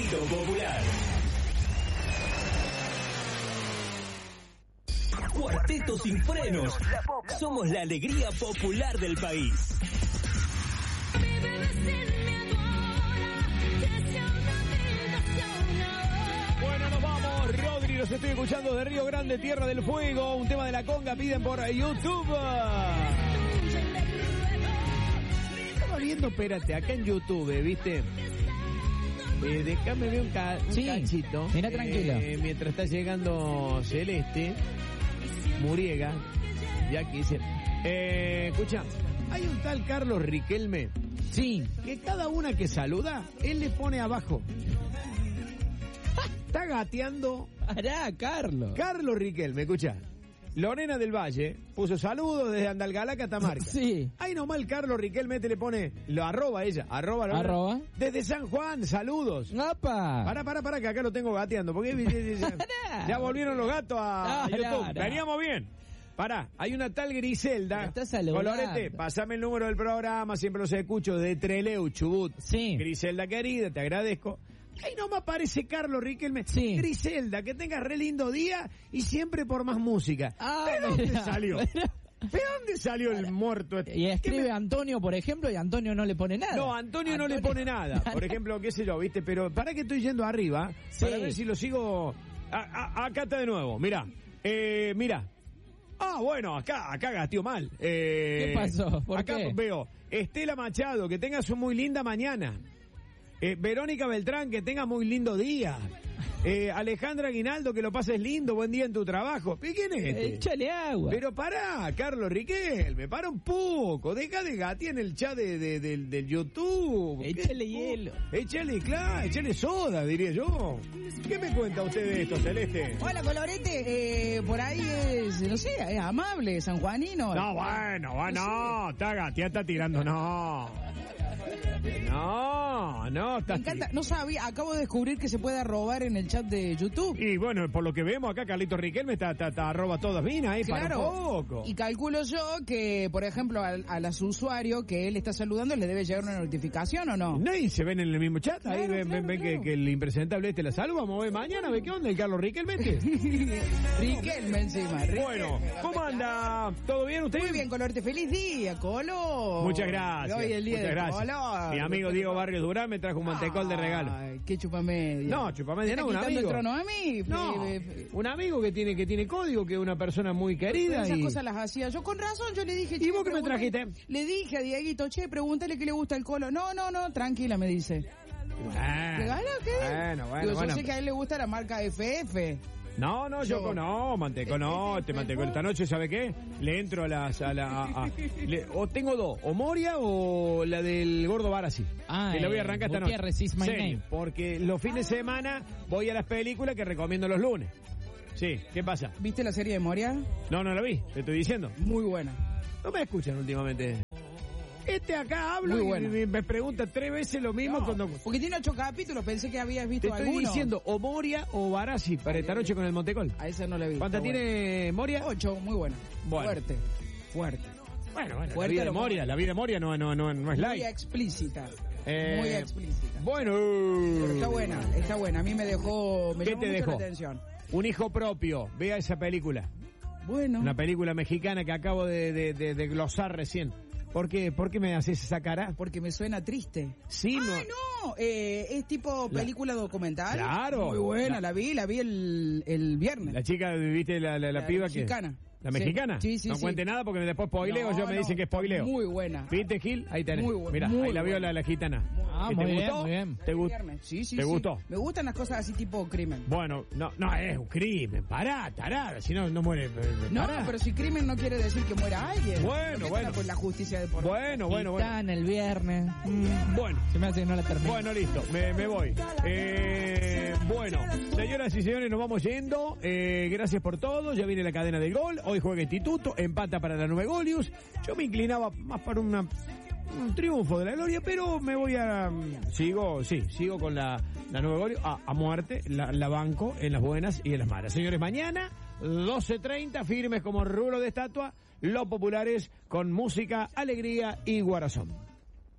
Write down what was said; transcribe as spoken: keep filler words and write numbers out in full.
Cuarteto Popular. Cuarteto sin frenos. Somos la alegría popular del país. Bueno, nos vamos, Rodri, los estoy escuchando de Río Grande, Tierra del Fuego. Un tema de la conga piden por YouTube. Estaba viendo, espérate, acá en YouTube, ¿viste? Eh, déjame ver un, ca un sí, cachito. Mira, tranquilo. Eh, mientras está llegando Celeste, Muriega, ya que dice. Eh, escucha, hay un tal Carlos Riquelme. Sí. Que cada una que saluda, él le pone abajo. Está gateando. Pará, Carlos. Carlos Riquelme, escucha. Lorena del Valle puso saludos desde Andalgalá, Catamarca. Sí. Ahí nomás el Carlos Riquelme te le pone, lo arroba ella, arroba, Lorena. Arroba. Desde San Juan, saludos. ¡Apa! Para, para, para, que acá lo tengo gateando. Porque ya, ya volvieron los gatos a, a no, YouTube. no, no. Veníamos bien. Pará, hay una tal Griselda. Colorete, pasame el número del programa, siempre los escucho, de Treleu, Chubut. Sí. Griselda querida, te agradezco. Ahí nomás aparece Carlos Riquelme. Sí. Griselda, que tengas re lindo día y siempre por más música. Ah, ¿De dónde mira, salió? mira. ¿De dónde salió el muerto? Y escribe me... Antonio, por ejemplo, y Antonio no le pone nada. No, Antonio, Antonio no le pone nada. nada. Por ejemplo, qué sé yo, ¿viste? Pero para que estoy yendo arriba, sí. para ver si lo sigo... A, a, acá está de nuevo, mira. Eh, mira. Ah, bueno, acá, acá gateó mal. Eh, ¿Qué pasó? ¿Por acá qué? veo, Estela Machado, que tengas una muy linda mañana. Eh, Verónica Beltrán, que tengas muy lindo día. Eh, Alejandra Aguinaldo, que lo pases lindo, buen día en tu trabajo. ¿Y quién es este? Échale agua. Pero pará, Carlos Riquelme, para un poco, deja de gatear en el chat de, de, de, del YouTube. Échale ¿Qué? hielo. Échale, claro, échale soda, diría yo. ¿Qué me cuenta usted de esto, Celeste? Hola, Colorete, eh, por ahí es, no sé, es amable, sanjuanino. No, bueno, bueno, no, está gateando, está tirando, no. No, no, está... Me encanta, no sabía, acabo de descubrir que se puede robar en el chat de YouTube. Y bueno, por lo que vemos acá, Carlito Riquelme está, está, está arroba todas minas ahí, claro, para un poco. Y calculo yo que, por ejemplo, al, a las usuarios que él está saludando le debe llegar una notificación, ¿o no? No, y se ven en el mismo chat, ahí claro, ven, claro, ven, ven claro. que, que el impresentable este la saluda, vamos a ver mañana, ve qué onda el Carlos Riquelme este. Riquelme encima, Riquelme. Bueno, ¿cómo anda? ¿Todo bien usted? Muy bien, Colorete, feliz día, Colo. Muchas gracias. Hoy el día muchas de gracias. Colo. Mi amigo Diego Barrios Durán me trajo un mantecol de regalo. Ay, qué chupamedia. No, chupamedia no, un quitando amigo. el trono a mí. No, Eh, eh, un amigo que tiene que tiene código, que es una persona muy querida. Esas y... cosas las hacía yo con razón, yo le dije... ¿Y che, vos qué me pregúntale- trajiste? Le dije a Dieguito, che, pregúntale qué le gusta el Colo. No, no, no, tranquila, me dice. Bueno, ¿Regalo qué? bueno, bueno, Digo, bueno. Yo sé que a él le gusta la marca F F. No, no, yo, Yo- no, manteco no, este manteco esta noche, ¿sabe qué? Le entro a las, a la, a- a- le- o tengo dos, o Moria o la del Gordo Barassi. Ah, que la voy a eh, arrancar esta Gutiérrez noche. is my Sí, name. porque los fines de semana voy a las películas que recomiendo los lunes. Sí, ¿qué pasa? ¿Viste la serie de Moria? No, no la vi, te estoy diciendo. Muy buena. No me escuchan últimamente. Este acá hablo Muy y bueno. me, me pregunta tres veces lo mismo No, cuando... porque tiene ocho capítulos, pensé que habías visto Te estoy alguno. diciendo o Moria o Barassi para esta noche con el Montecol. A esa no la vi. ¿Cuánta está tiene Moria? buena. Ocho, muy buena. Bueno. Fuerte, fuerte. Bueno, bueno, la Fuerte vida de lo Moria, como- la vida de Moria no, no, no, no es Muy light. explícita. Eh, Muy explícita. Bueno. Pero está buena, está buena. A mí me dejó, me ¿Qué llamó te mucho dejó? la atención. Un hijo propio. Vea esa película. Bueno. Una película mexicana que acabo de, de, de, de glosar recién. ¿Por qué? ¿Por qué me haces esa cara? Porque me suena triste. Sí, no. ¡Ay, no! Eh, es tipo La- película documental. Claro. Muy buena, La- la, vi, la vi el, el viernes. La chica, ¿viste la, la, la La piba que... mexicana. ¿La Sí. mexicana? Sí, sí, no sí. cuente nada porque después spoileo, No, yo me no. dicen que spoileo. Muy buena. ¿Viste, Gil? Ahí tenés. Muy bu- Mirá, muy ahí la vio buena. la, la gitana. Ah, ¿Y muy ¿Te bien, gustó? muy bien. ¿Te, gu- Viernes. Sí, sí, ¿Te sí. gustó? Me gustan las cosas así tipo crimen. Bueno, no, no es un crimen. Pará, tarada, si no, no muere. No, pará. pero si crimen no quiere decir que muera alguien. Bueno, No que bueno. tenga, pues, la justicia de por medio. Bueno, bueno, bueno. Está en el viernes. Mm, bueno. Se me hace que no la termino. Bueno, listo, me, me voy. Eh, bueno, señoras y señores, nos vamos yendo. Eh, gracias por todo. Ya viene la cadena del gol. Hoy juega Instituto, empata para la Nube Golius. Yo me inclinaba más para una, un triunfo de la Gloria, pero me voy a... Sigo, sí, sigo con la, la Nube Golius a, a muerte. La, la banco en las buenas y en las malas. Señores, mañana, doce treinta, firmes como rulo de estatua. Los populares con música, alegría y guarazón.